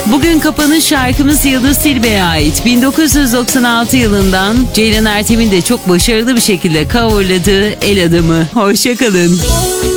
Bugün kapanış şarkımız Yıldız Tilbe'ye ait. 1996 yılından Ceylan Ertem'in de çok başarılı bir şekilde coverladığı El Adamı. Hoşçakalın.